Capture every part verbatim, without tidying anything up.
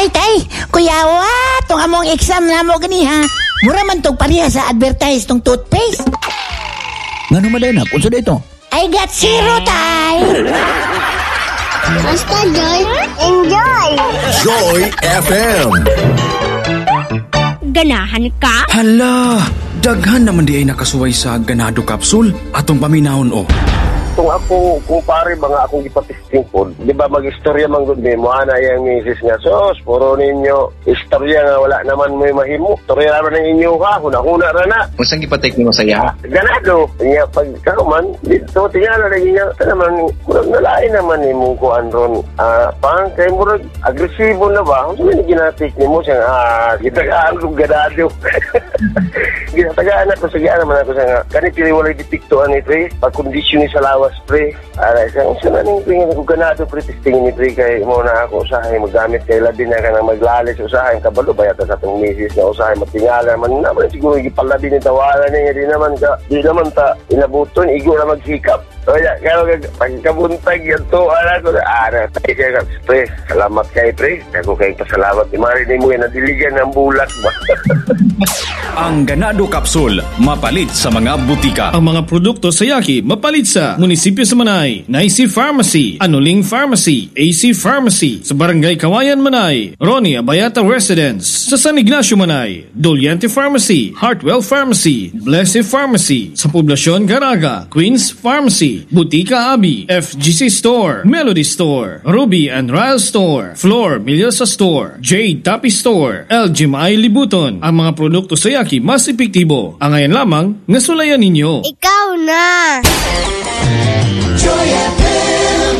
Tay, tay, kuyawa, tong among exam na mo gani ha. Mura man tong pareha sa advertise tong toothpaste. Ngano madayna? Unsa dito? I got zero, tay. Basta Joy, enjoy! Joy F M. Ganahan ka? Hala, daghan naman di ay nakasuway sa ganado capsule atong paminahon o. Kung ako, kumpare ba nga akong ipatisting po, di ba mag-istorya man gud mo, ana yung misis nga, sos, puro ninyo, istorya nga wala naman may mahimo, istorya naman ng inyo ha, huna-huna ra na. Kung saan ipatik mo saya? Ganado, niya pag karuman, dito, tingnan na rin niya, naman, murag nalain naman ni mong kuan ron, ah, pang, kay murag, agresibo na ba? Kung saan ginatik ni mo siya, ah, gitagaan kong ganado. Ginatagaan ako, sige naman ako siya nga, kanit piliwalay dipiktuan ni Pre, pag-kondisyon ni sa lawas, Pre. Aray, kung saan na ning tingin ko ganado, Pre, testingin ni Pre, kay mo na ako usahay, magamit kay labi na ka na maglalis, usahay, kabalo, bayata sa itong misis na usahay, matingala, man naman, siguro ipalabi ni tawalan niya, di naman ka, di naman ta, inabuton, igo na magsikap. O ya, kaya pagkabuntag yan to, ala ko, ara, tayo kaya, Pre, salamat kay Pre, ako kayong pasalamat, di marinig mo yan, nadiligan ng bulat ba? Ang ganado capsule, mapalit sa mga butika. Ang mga produkto sa Yaki, mapalit sa Munisipyo sa Manay, Naisi Pharmacy, Anuling Pharmacy, A C Pharmacy, sa Barangay Kawayan Manay, Ronnie Abayata Residence, sa San Ignacio Manay, Doliente Pharmacy, Heartwell Pharmacy, Blessed Pharmacy, sa Poblasyon Caraga, Queens Pharmacy, Butika Abi, F G C Store, Melody Store, Ruby and Ryle Store, Floor Milyosa Store, Jade Tapi Store, L G M I Libuton. Ang mga produkto sa Yaki mas epektibo. Ang ngayon lamang, nasulayan ninyo. Ikaw na! Joy F M.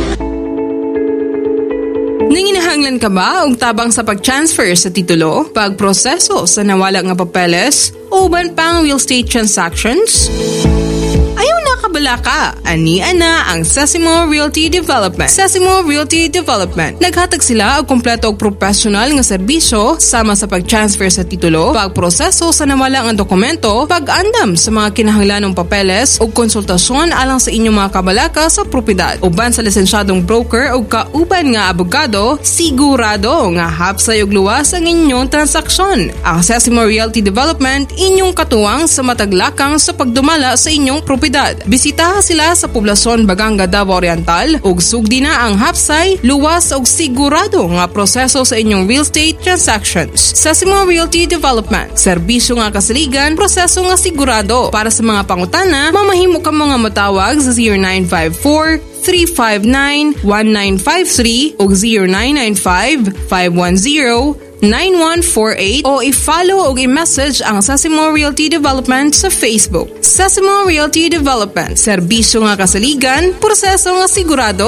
Nanginahanglan ka ba og tabang sa pag-transfer sa titulo, pagproseso sa nawala nga papeles, o uban pang real estate transactions? Ayaw nakabala ka. Ani ana ang Sesimo Realty Development. Sesimo Realty Development. Naghatag sila og kompleto og professional nga serbisyo sama sa pag-transfer sa titulo, pagproseso sa nawala nga dokumento, pag-andam sa mga kinahanglanong papeles ug konsultasyon alang sa inyong mga kabalaka sa propiedad. Uban sa lisensyadong broker ug kauban nga abogado, sigurado nga hapsay ug luwas ang inyong transaksyon. Ang Sesimo Realty Development inyong katuwang sa mataglakang sa pagdumala sa inyong propiedad. Bisitaha sila sa Poblasyon Baganga, Davao Oriental ug sugdi na ang hapsay, luwas ug sigurado nga proseso sa inyong real estate transactions. Sesimo Realty Development, serbisyo nga kasaligan, proseso nga sigurado. Para sa mga pangutana, mamahimo ka mga matawag sa zero nine five four, three five nine, one nine five three ug zero nine nine five, five one zero, nine one four eight o i-follow o i-message ang Sesimo Realty Development sa Facebook. Sesimo Realty Development, serbisyo nga kasaligan, proseso nga sigurado.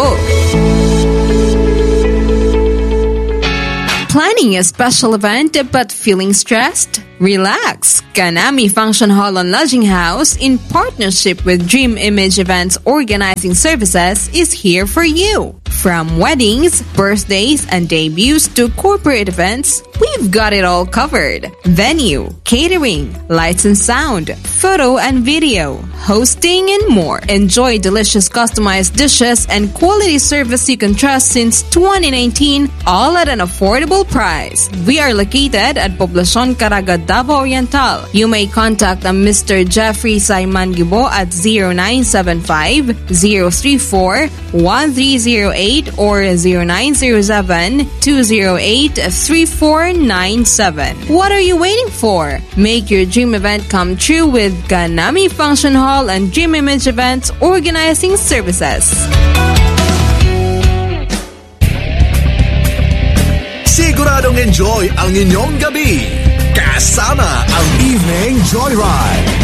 Planning a special event but feeling stressed? Relax! Kanami Function Hall and Lodging House, in partnership with Dream Image Events Organizing Services, is here for you. From weddings, birthdays, and debuts to corporate events, we've got it all covered. Venue, catering, lights and sound, photo and video, hosting, and more. Enjoy delicious customized dishes and quality service you can trust since twenty nineteen, all at an affordable price. We are located at Poblacion Caraga, Davao Oriental. You may contact Mister Jeffrey Simon Gibo at zero nine seven five, zero three four, one three zero eight or zero nine zero seven, two zero eight, three four nine seven. What are you waiting for? Make your dream event come true with Ganami Function Hall and Dream Image Events Organizing Services. Siguradong enjoy ang inyong gabi kasama ang Evening Joyride.